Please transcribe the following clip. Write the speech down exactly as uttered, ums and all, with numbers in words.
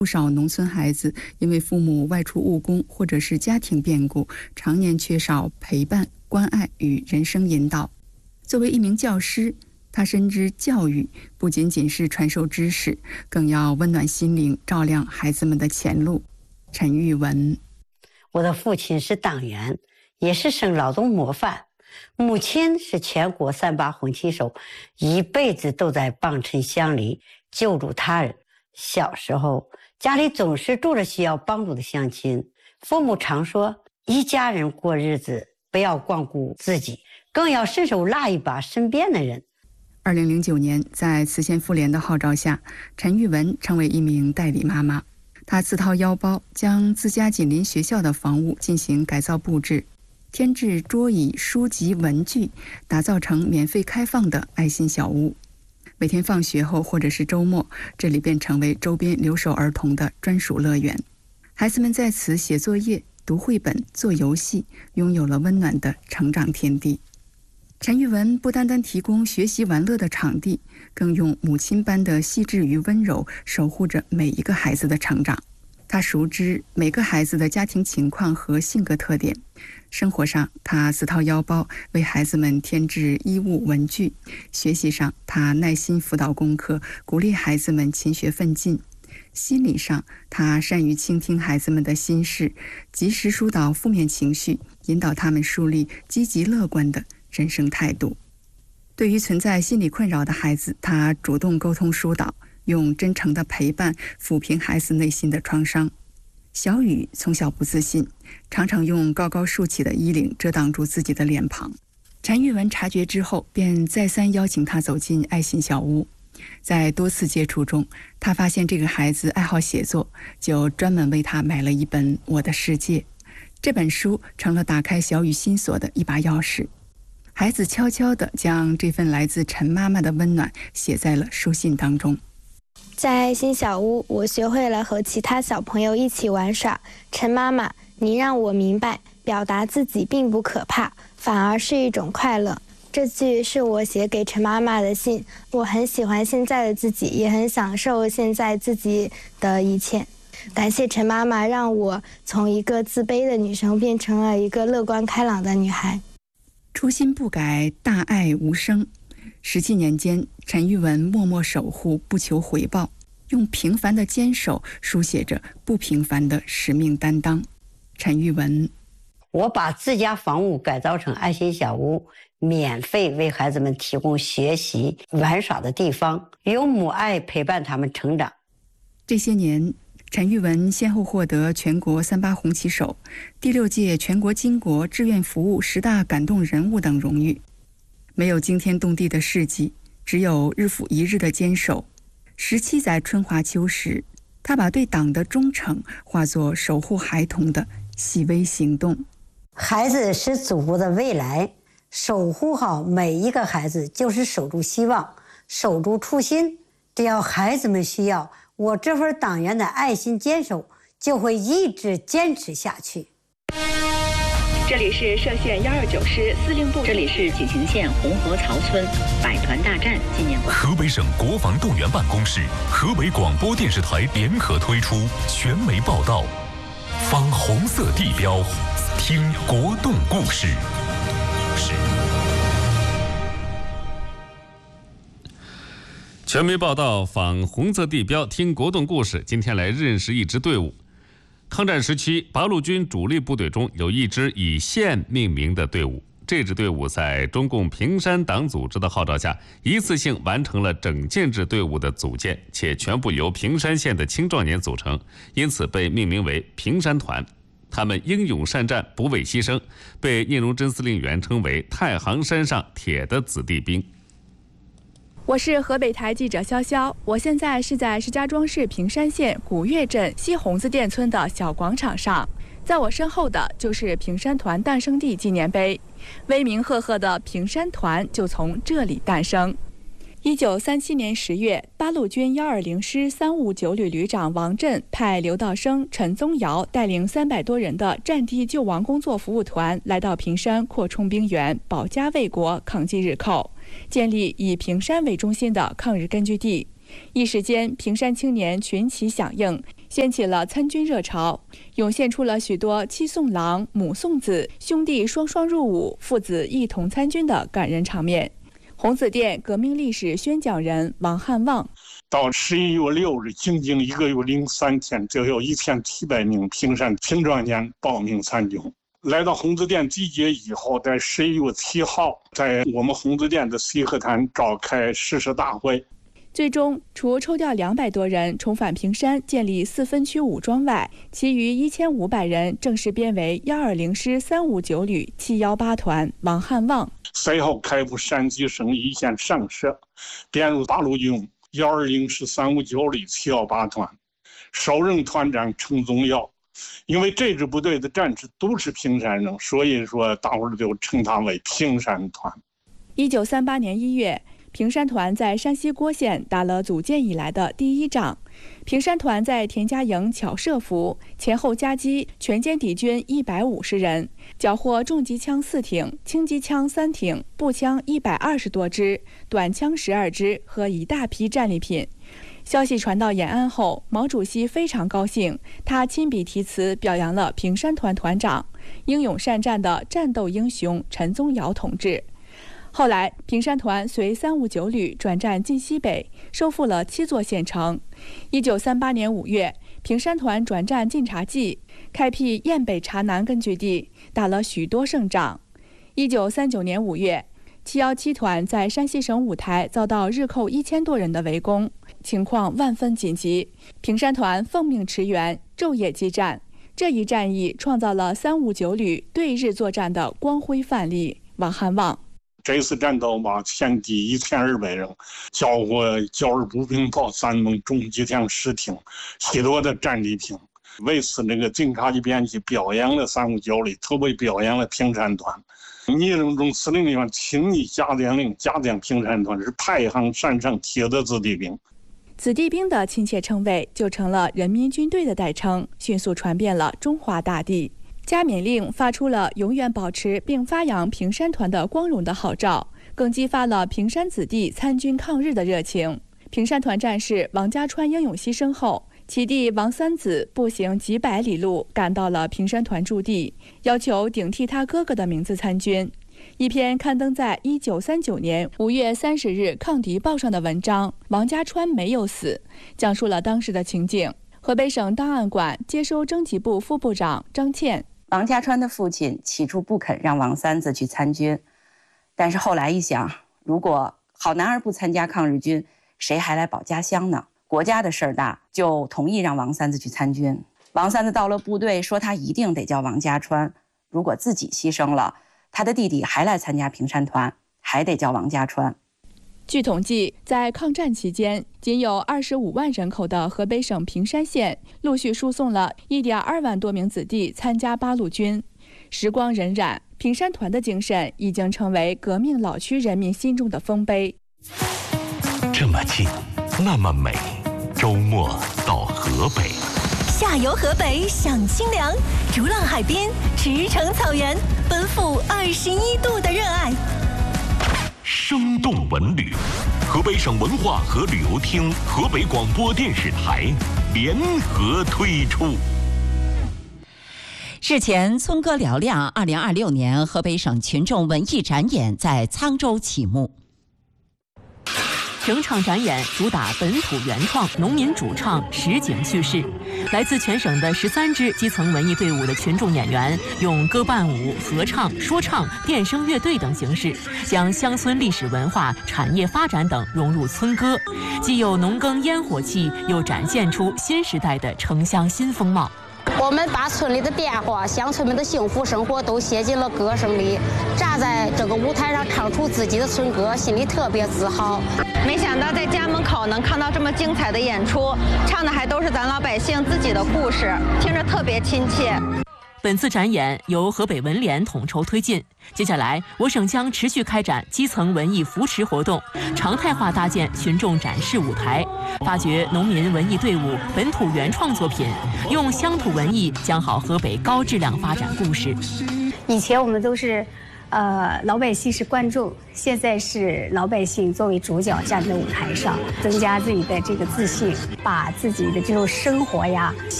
不少农村孩子因为父母外出务工或者是家庭变故，常年缺少陪伴、关爱与人生引导。作为一名教师，他深知教育不仅仅是传授知识，更要温暖心灵，照亮孩子们的前路。陈玉文： 我的父亲是党员，也是省劳动模范，母亲是全国三八红旗手，一辈子都在帮衬乡里，救助他人。小时候家里总是住着需要帮助的乡亲，父母常说，一家人过日子，不要光顾自己，更要伸手拉一把身边的人。 二零零九年，在慈贤妇联的号召下，陈玉文成为一名代理妈妈。她自掏腰包，将自家紧邻学校的房屋进行改造布置，添置桌椅、书籍、文具，打造成免费开放的爱心小屋。每天放学后或者是周末，这里便成为周边留守儿童的专属乐园。孩子们在此写作业、读绘本、做游戏，拥有了温暖的成长天地。陈玉文不单单提供学习玩乐的场地，更用母亲般的细致与温柔守护着每一个孩子的成长。他熟知每个孩子的家庭情况和性格特点，生活上他自掏腰包为孩子们添置衣物文具，学习上他耐心辅导功课，鼓励孩子们勤学奋进，心理上他善于倾听孩子们的心事，及时疏导负面情绪，引导他们树立积极乐观的人生态度。对于存在心理困扰的孩子，他主动沟通疏导，用真诚的陪伴抚平孩子内心的创伤。小雨从小不自信，常常用高高竖起的衣领遮挡住自己的脸庞。陈玉文察觉之后，便再三邀请他走进爱心小屋。在多次接触中，他发现这个孩子爱好写作，就专门为他买了一本《我的世界》。这本书成了打开小雨心锁的一把钥匙。孩子悄悄地将这份来自陈妈妈的温暖写在了书信当中。 在爱心小屋，我学会了和其他小朋友一起玩耍。陈妈妈，你让我明白，表达自己并不可怕，反而是一种快乐。这句是我写给陈妈妈的信。我很喜欢现在的自己，也很享受现在自己的一切。感谢陈妈妈，让我从一个自卑的女生变成了一个乐观开朗的女孩。 初心不改，大爱无声。十七年间，陈玉文默默守护，不求回报，用平凡的坚守书写着不平凡的使命担当。陈玉文： 我把自家房屋改造成爱心小屋，免费为孩子们提供学习玩耍的地方，用母爱陪伴他们成长。 这些年，陈玉文先后获得全国三八红旗手、第六届全国巾帼志愿服务十大感动人物等荣誉。没有惊天动地的事迹，只有日复一日的坚守。十七载春华秋实，他把对党的忠诚化作守护孩童的细微行动。 孩子是祖国的未来，守护好每一个孩子就是守住希望，守住初心。只要孩子们需要，我这份党员的爱心坚守就会一直坚持下去。 这里是歙县幺二九师司令部，这里是济宁县红河曹村百团大战纪念馆。 河北省国防动员办公室、河北广播电视台联合推出全媒报道，仿红色地标，听国动故事。是全媒报道，仿红色地标，听国动故事。今天来认识一支队伍。抗战时期，八路军主力部队中有一支以县命名的队伍。这支队伍在中共平山党组织的号召下，一次性完成了整建制队伍的组建，且全部由平山县的青壮年组成，因此被命名为平山团。他们英勇善战，不畏牺牲，被聂荣臻司令员称为太行山上铁的子弟兵。 我是河北台记者潇潇，我现在是在石家庄市平山县古岳镇西红子店村的小广场上，在我身后的就是平山团诞生地纪念碑，威名赫赫的平山团就从这里诞生。一九三七年十月，八路军幺二零师三五九旅旅长王震派刘道生、陈宗尧带领三百多人的战地救亡工作服务团来到平山扩充兵源，保家卫国，抗击日寇，建立以平山为中心的抗日根据地。一时间，平山青年群起响应， 掀起了参军热潮，涌现出了许多妻送郎、母送子、兄弟双双入伍、父子一同参军的感人场面。红字店革命历史宣讲人王汉旺： 到十一月六日，仅仅一个月零三天，就有一千七百名平山平壮年报名参军。来到红字店集结以后，在十一月七号，在我们红字店的西河滩召开誓师大会。 最终，除抽调两百多人重返平山建立四分区武装外，其余一千五百人正式编为幺二零师三五九旅七幺八团。王汉旺随后开赴山西省一线上社，编入八路军幺二零师三五九旅七幺八团，首任团长程宗耀。因为这支部队的战士都是平山人，所以说大伙儿就称他为平山团。 一九三八年一月，平山团在山西郭县打了组建以来的第一仗。平山团在田家营巧设伏，前后夹击，全歼敌军一百五十人，缴获重机枪四挺、轻机枪三挺、步枪一百二十多支、短枪十二支和一大批战利品。消息传到延安后，毛主席非常高兴，他亲笔题词表扬了平山团团长英勇善战的战斗英雄陈宗尧同志。后来，平山团随三五九旅转战晋西北，收复了七座县城。一九三八年五月，平山团转战晋察冀，开辟雁北察南根据地，打了许多胜仗。一九三九年五月，七幺七团在山西省五台遭到日寇一千多人的围攻，情况万分紧急。平山团奉命驰援，昼夜激战。这一战役创造了三五九旅对日作战的光辉范例。王汉旺： 这次战斗把前敌一千二百人，缴获焦耳步兵炮三门、重机枪十挺，许多的战利品。为此，那个晋察冀编辑表扬了三五九旅，特别表扬了平山团。倪仁忠司令员亲拟嘉奖令，嘉奖平山团是派行善上铁的子弟兵。 子弟兵的亲切称谓就成了人民军队的代称，迅速传遍了中华大地。加冕令发出了永远保持并发扬平山团的光荣的号召，更激发了平山子弟参军抗日的热情。平山团战士王家川英勇牺牲后，其弟王三子步行几百里路赶到了平山团驻地，要求顶替他哥哥的名字参军。一篇刊登在一九三九年五月三十日《抗敌报》上的文章《王家川没有死》，讲述了当时的情景。河北省档案馆接收征集部副部长张倩： 王家川的父亲起初不肯让王三子去参军，但是后来一想，如果好男儿不参加抗日军，谁还来保家乡呢？国家的事儿大，就同意让王三子去参军。王三子到了部队，说他一定得叫王家川，如果自己牺牲了，他的弟弟还来参加平山团，还得叫王家川。 据统计，在抗战期间，仅有二十五万人口的河北省平山县陆续输送了一点二万多名子弟参加八路军。时光荏苒，平山团的精神已经成为革命老区人民心中的丰碑。 这么近，那么美，周末到河北。 下游河北享清凉，逐浪海边，驰骋草原，奔赴二十一度的热爱。 生动文旅，河北省文化和旅游厅、河北广播电视台联合推出。 日前，村歌嘹亮二零二六年河北省群众文艺展演在沧州启幕。 整场展演主打本土原创、农民主唱、实景叙事。来自全省的十三支基层文艺队伍的群众演员，用歌伴舞、合唱、说唱、电声乐队等形式，将乡村历史文化、产业发展等融入村歌，既有农耕烟火气，又展现出新时代的城乡新风貌。 我们把村里的变化、乡村们的幸福生活都写进了歌声里，站在这个舞台上唱出自己的村歌，心里特别自豪。 没想到在家门口能看到这么精彩的演出，唱的还都是咱老百姓自己的故事，听着特别亲切。 本次展演由河北文联统筹推进，接下来我省将持续开展基层文艺扶持活动，常态化搭建群众展示舞台，发掘农民文艺队伍本土原创作品，用乡土文艺讲好河北高质量发展故事。 以前我们都是呃，老百姓是观众，现在是老百姓作为主角站在舞台上，增加自己的这个自信，把自己的这种生活呀。